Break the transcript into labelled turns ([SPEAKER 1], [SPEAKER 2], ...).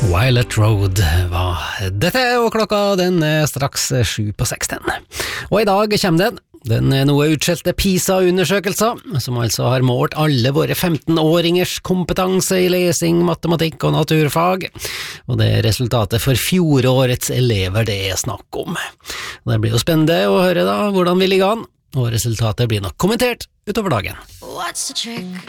[SPEAKER 1] Violet Road var dette, og klokka den er straks 7:16. Og i dag kommer den noe utskjelte PISA-undersøkelser, som altså har målt alle våre 15-åringers kompetanse i lesing, matematikk og naturfag, og det er resultatet for fjorårets elever det er snakk om. Det blir jo spennende å høre da hvordan vi ligger an, og resultatet blir nok kommentert utover dagen.
[SPEAKER 2] What's the trick?